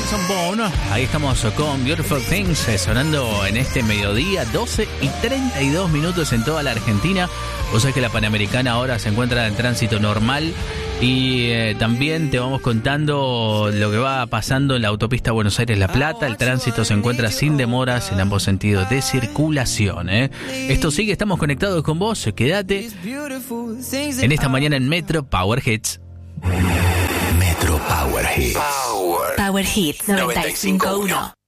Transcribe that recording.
Son Bone. Ahí estamos con Beautiful Things sonando en este mediodía, 12:32 en toda la Argentina. Vos sabés que la Panamericana ahora se encuentra en tránsito normal y también te vamos contando lo que va pasando en la autopista Buenos Aires-La Plata. El tránsito se encuentra sin demoras en ambos sentidos de circulación. Esto sigue, estamos conectados con vos. Quédate en esta mañana en Metro Power Hits. Metro Power Hits. Power Hits 95.1.